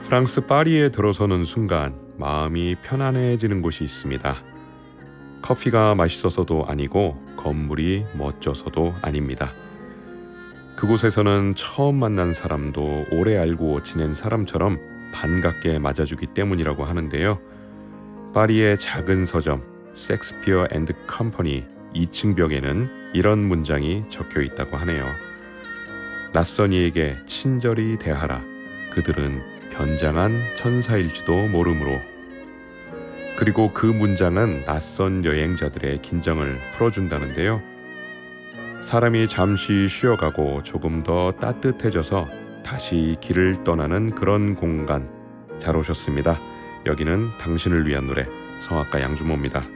프랑스 파리에 들어서는 순간 마음이 편안해지는 곳이 있습니다. 커피가 맛있어서도 아니고 건물이 멋져서도 아닙니다. 그곳에서는 처음 만난 사람도 오래 알고 지낸 사람처럼 반갑게 맞아주기 때문이라고 하는데요. 파리의 작은 서점 섹스피어 앤드 컴퍼니 2층 벽에는 이런 문장이 적혀 있다고 하네요. 낯선 이에게 친절히 대하라. 그들은 변장한 천사일지도 모르므로. 그리고 그 문장은 낯선 여행자들의 긴장을 풀어준다는데요. 사람이 잠시 쉬어가고 조금 더 따뜻해져서 다시 길을 떠나는 그런 공간. 잘 오셨습니다. 여기는 당신을 위한 노래 성악가 양준모입니다.